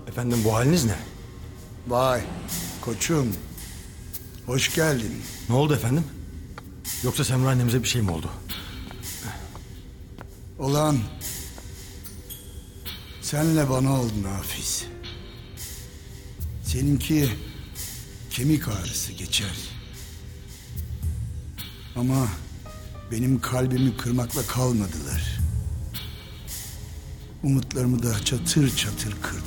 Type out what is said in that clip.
Efendim bu haliniz ne? Vay koçum. Hoş geldin. Ne oldu efendim? Yoksa Semra annemize bir şey mi oldu? Olan senle bana oldu Nafiz. Seninki kemik ağrısı geçer. Ama benim kalbimi kırmakla kalmadılar. Umutlarımı da çatır çatır kırdı.